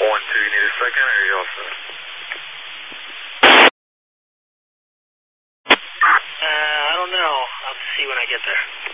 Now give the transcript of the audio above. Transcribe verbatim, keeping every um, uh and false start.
One, two, you need a second, or are you all set? Uh, I don't know. I'll have to see when I get there.